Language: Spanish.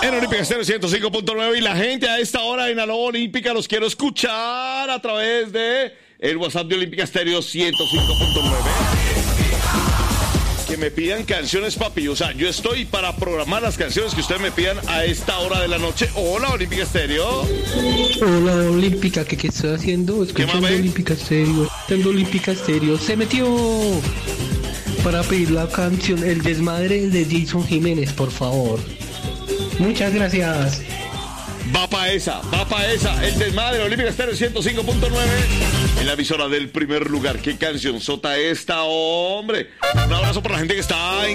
En Olímpica Estéreo 105.9 y la gente a esta hora en Aló Olímpica los quiero escuchar a través de el WhatsApp de Olímpica Estéreo 105.9. Que me pidan canciones, papi. O sea, yo estoy para programar las canciones que ustedes me pidan a esta hora de la noche. Hola, Olímpica Estéreo. Hola, Olímpica, ¿qué estoy haciendo? Escuchando Olímpica Estéreo. Escuchando Olímpica Estéreo. Se metió para pedir la canción El Desmadre de Jason Jiménez, por favor. Muchas gracias. Va pa' esa. El Desmadre, Olímpica Estéreo 105.9. En la emisora del primer lugar. ¿Qué canción sota esta, hombre? Un abrazo para la gente que está en